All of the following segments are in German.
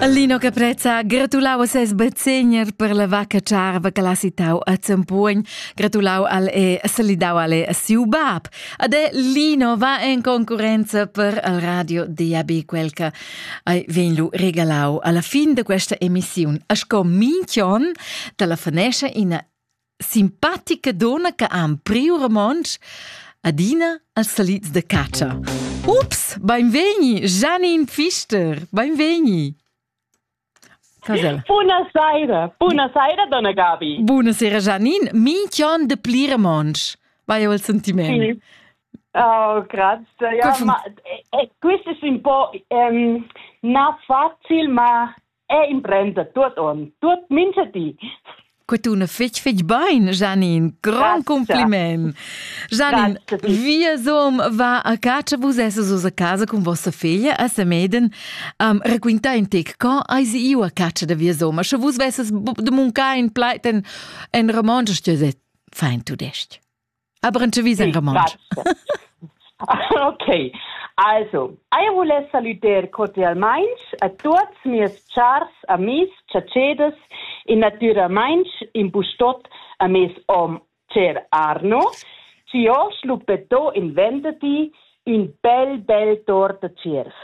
Lino Caprezza, gratulau a ses bezegner per la vacca ciarva che l'ha citau a Zampuogn. Gratulau al e salidau alle a siu bab. Ade Lino va in concorrenza per il radio DAB quel che venlu regalau alla fin de questa emissione. A scom minchion telefonesce in simpatica donna che ha un priore monch adina al saliz de caccia. Ups, benveni, Janine Pfister, benveni. Casella. Buonasera, donna Gabi. Buonasera, Janine. Minchion de plire monch. Vai al sentimento. Sì. Oh, grazie. Ja, ma questo è un po' non facile, ma è imprenta tutto minchati. Quatuna fetch bein, Janine. Gran compliment. Janine, via som va a caccia vos esses us a casa con vostra figlia a Sameden requinta in tec co eis io a caccia da via som. Se vos vesses de munca in pleit en romange stöset fein tu dest. Aber en vis en romange. Ok. Also, io volevo salutare cordialmente a tutti miei cari amici, ciacedes, in naturalmente in bustot a mes cer Arno, ci ho sluppeto in vendati un bel torta cerf.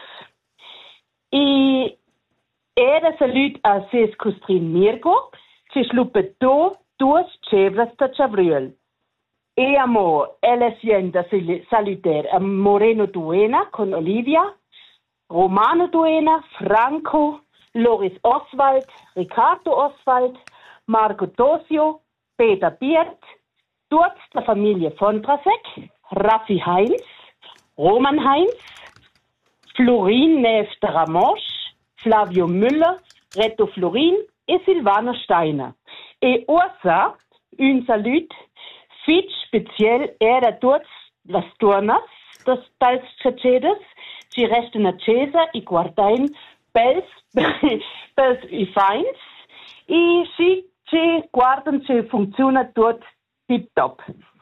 E era salut a ses custrin Mirko, ci sluppeto duas cevras da Chavriel. E amo, ella sienta salutare a Moreno Duena con Olivia, Romano Duena, Franco, Loris Oswald, Riccardo Oswald, Marco Tosio, Peter Biert, tutta la famiglia Fondrasek, Raffi Heinz, Roman Heinz, Florin Neef de Ramos, Flavio Müller, Reto Florin e Silvana Steiner. E orsa, un salut fitch special era tutti las turnas, das tals chacedes, ci restano accesa i quartain pels i feins, e ci guardano se funziona tutto tip-top.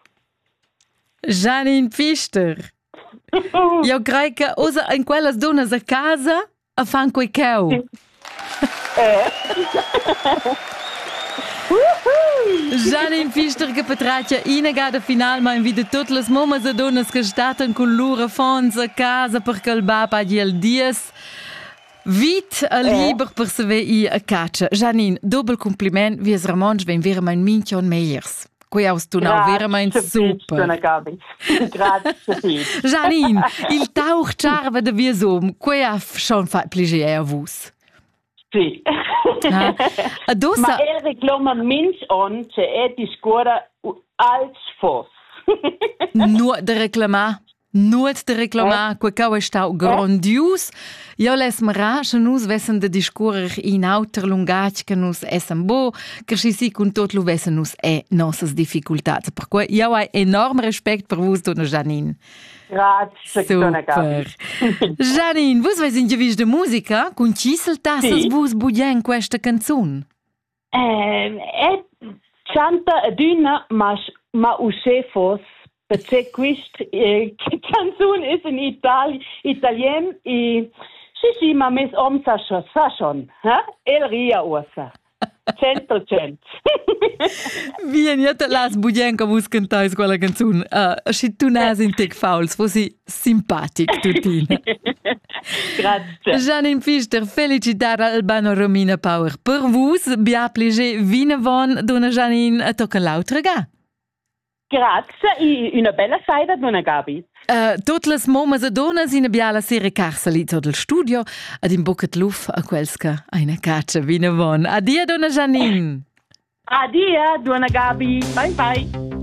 Janine Pfister. Io credo che usa in quelle donne a casa a fan quei cau. Janine Pfister che patraccia in gada final ma invita tutte le mamas e donne che stanno con loro fons a casa perché il baba di el dies vit a liber per se ve a caccia. Janine, doppel compliment wie es Ramon wenn wir mein Minchion meiers. Qui aus tu now veramente super. Grazie. Janine, il tauch charve de wie so, qui ha schon fa plaisir a vos. Sì. Adossa... Ma el reclama minch on, che è di scuola als fos. Nur de reclamar, quei cau è stau grandius. Io les mara, che nus vessen de discurer in auter lungac, che nus essen bo, che si con tot lu vessen nus nossas difficultats. Per cui io ho enorme rispetto per vos, donna Janine. Grazie, donna Gabi. Janine, vos vais in giavis de musica? Con ci saltassas vos budien questa canzun? Canta aduna, ma usce fos, perché questa canzone è in italien e sì, ma mes sa schon, el ria orsa. 100%. Bien, io te las budien che vos cantais quella canzun. Si tu nas in tec fauls, fossi simpatic tutina. Grazie. Janine Pfister, felicitar Albano Romina Power. Per vos, bia plege vinavon, donna Janine, a tocca l'altra ga. Grazie, e una bella saida, donna Gabi. Tutte le mamas e donne in biala sera carsalità del studio ad in bocca di luft a qualche una caccia vinavon. Addio, donna Janine. Addio, donna Gabi. Bye bye.